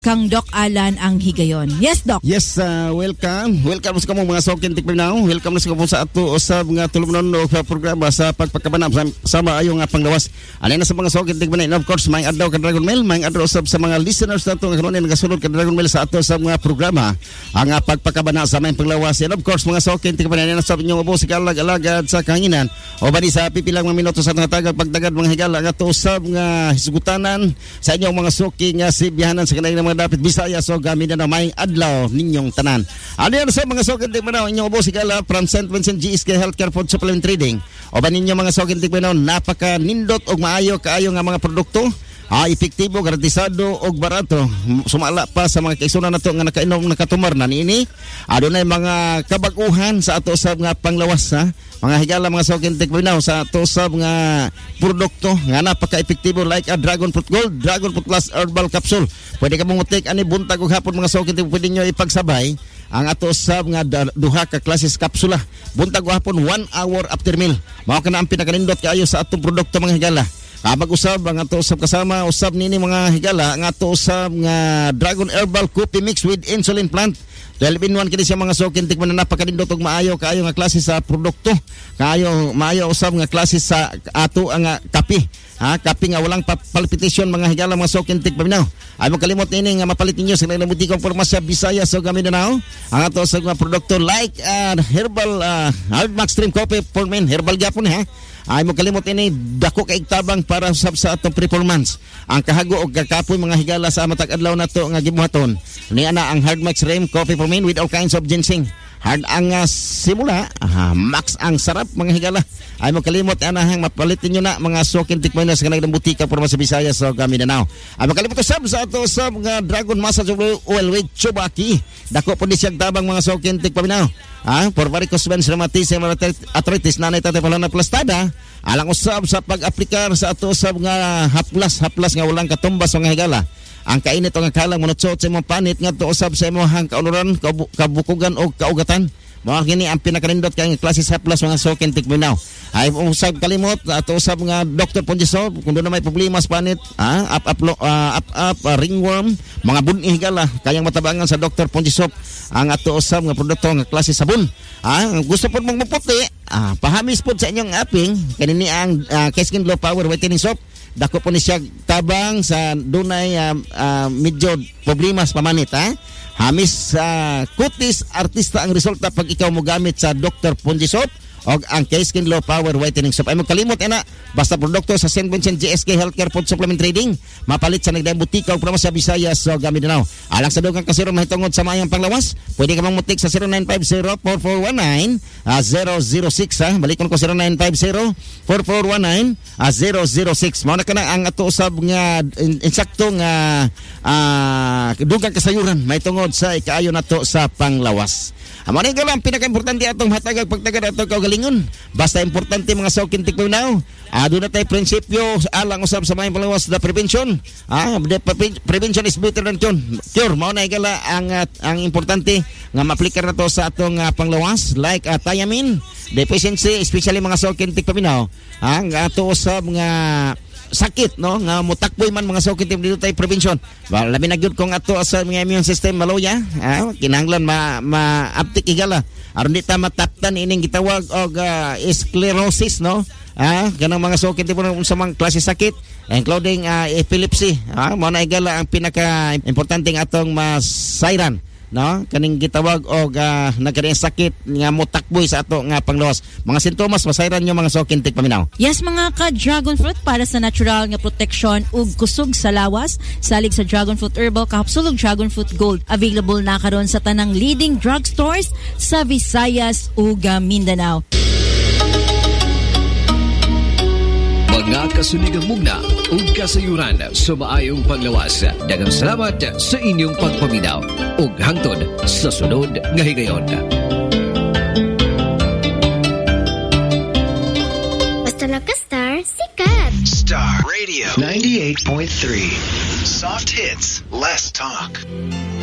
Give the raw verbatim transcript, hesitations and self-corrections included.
kang Doc Alan ang higayon. Yes, Doc. Yes, uh, welcome. Welcome sa kamong mga sokin tikpinaw. Welcome sa kamong sa ato usab nga tulumnon og programa sa pagpakabanab sa maayo nga panglawas. Alay na sa mga sokin tikpinaw. Of course, may adlaw ka Dragon Mail, may adlaw usab sa mga listeners nato nga karon nagasunod ka Dragon Mail sa ato sa mga programa ang pagpakabana sa may panglawas. And of course, mga sokin tikpinaw na sa inyong ubo sa kalag-alagad sa kahanginan o bani sa pipilang mga minuto sa tagad pagdagad mga higala nga to usab nga hisgutanan sa inyong mga soki nga sibihanan sa kanang dapat Bisaya so gamit na may adlaw ninyong tanan. Ano yan sa mga sokin tikmanaw inyong ubo sigala from Saint Vincent G S K Healthcare Food Supplement Trading. O ba ninyo mga sokin tikmanaw napaka nindot og maayo kaayo nga mga produkto. Ah, epektibo, garantisado og barato. Sumala pa sa mga kaisunan nato nga nakainom nakatumar na niini. Adunay mga kabag-uhan sa ato usab nga panglawas ha. Mga higala mga sokin tikmanaw sa ato usab nga produkto nga napaka-epektibo like a Dragon Fruit Gold, Dragon Fruit Plus Herbal Capsule. Pwede ka mong utik ani buntag og hapon mga sokin tikmanaw pwede nyo ipagsabay ang ato usab nga duha ka klases kapsula. Buntag og hapon one hour after meal. Mao kana ang pinakanindot kaayo sa atong produkto mga higala. Kabag usab ang ato usab kasama usab nini mga higala ang ato usab nga Dragon Herbal Coffee Mix with Insulin Plant. twelve in one kini siya mga sokin tikman na napakadindot og maayo kaayo nga klase sa produkto. Kaayo maayo usab nga klase sa ato ang kape. Ha, kape nga walang palpitation mga higala mga sokin tikman. Ay mo kalimot ini nga mapalit ninyo sa ilang butikang farmasya Bisaya so Mindanao. Ang ato sa mga produkto like uh, herbal uh, Hard Max Stream Coffee for Men, herbal gyapon ha. Ay mo kalimot ini dako kay tabang para usab sa atong performance. Ang kahago og kakapoy mga higala sa matag adlaw nato nga gibuhaton. Ni ana ang Hard Max Stream Coffee for Men with all kinds of ginseng. Hard ang uh, simula, aha, max ang sarap mga higala. Ay mo kalimot ana hang mapalit niyo na mga sokin tikman na sa kanang butika para sa Bisaya sa Mindanao. Ay mo kalimot sab sa ato sa mga Dragon Massage Oil with Chubaki. Dako po di siyang tabang mga sokin tikman. Ah, for varicose veins, rheumatism, arthritis, nanay tatay palana plastada. Alang usab sa pag-aplikar sa ato usab nga haplas, haplas nga walang katumbas mga higala. Ang kainit o nga kalang manutsot sa imong panit nga to usab sa imong hang kaunuran, kabukugan o kaugatan. Mga kini ang pinakanindot kay klase sa plus mga sokin tikminaw. Ay usab kalimot ato usab nga Doctor Ponjisov kung doon na may problema sa panit, ah, up up uh, up up uh, ringworm, mga buni higala kayang matabangan sa Doctor Ponjisov ang ato usab nga produkto nga klase sabon. Ah, gusto pod mong maputi, ah, pahamis pod sa inyong aping kanini ang uh, K-Skin Glow Power Whitening Soap. Dako po ni siya tabang sa dunay uh, uh, medyo problema sa pamanit ha. Hamis sa uh, kutis artista ang resulta pag ikaw mo gamit sa Doctor Ponjisov o ang K-Skin Glow Power Whitening Soap. Ay mo kalimot ina basta produkto sa Saint Vincent G S K Healthcare Food Supplement Trading mapalit sa nagdaang butika o sa Bisaya sa so, Mindanao. Alang sa dugang kasiro mahitungod sa mayang panglawas pwede ka mamutik sa zero nine five zero, four four one nine, zero zero six ha. Balik ko ko zero nine five zero, four four one nine, zero zero six. Mao na kana ang ato usab nga insakto nga uh, dugang kasayuran mahitungod sa ikaayo nato sa panglawas. Amo ni galang pinaka-importante atong hatagag pagtagad ato kaugalingon. Basta importante mga sokin tikminaw. Ado na tay prinsipyo alang usab sa may panglawas na prevention. Ah, the prevention is better than cure. Cure mao na gala ang uh, ang importante nga maaplikar nato sa atong uh, panglawas like uh, thiamine deficiency especially mga sokin tikminaw. Ah, nga ato usab nga sakit no nga mutakboy man mga sakit dito tay prevention. Ba labi na gyud kung ato sa mga immune system maloya, ah, kinahanglan ma ma-aptik igala aron di ta mataptan ining gitawag og uh, sclerosis no. Ah, kanang mga sakit tipo sa mga klase sakit including uh, epilepsy. Ah, mo na igala ang pinaka importante atong masayran no kaning gitawag og uh, nagkadiyang sakit nga motakboy sa ato nga panglawas. Mga sintomas masayran nyo mga sokin tikpaminaw. Yes mga ka Dragon Fruit para sa natural nga protection ug kusog sa lawas salig sa Dragon Fruit Herbal Capsule ug Dragon Fruit Gold available na karon sa tanang leading drugstores sa Visayas ug Mindanao. Mga kasunigang mugna ug kasayuran sa maayong panglawas. Daghang salamat sa inyong pagpaminaw ug hangtod sa sunod nga higayon. Basta naka-star, sikat. Star Radio ninety-eight point three. Soft hits, less talk.